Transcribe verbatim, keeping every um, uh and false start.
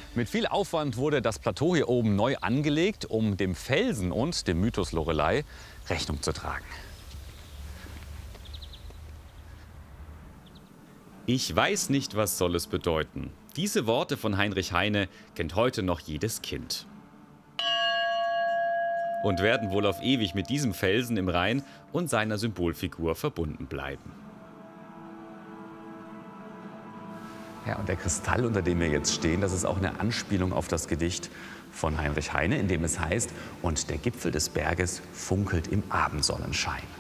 Mit viel Aufwand wurde das Plateau hier oben neu angelegt, um dem Felsen und dem Mythos Loreley Rechnung zu tragen. Ich weiß nicht, was soll es bedeuten. Diese Worte von Heinrich Heine kennt heute noch jedes Kind. Und werden wohl auf ewig mit diesem Felsen im Rhein und seiner Symbolfigur verbunden bleiben. Ja, und der Kristall, unter dem wir jetzt stehen, das ist auch eine Anspielung auf das Gedicht von Heinrich Heine, in dem es heißt: Und der Gipfel des Berges funkelt im Abendsonnenschein.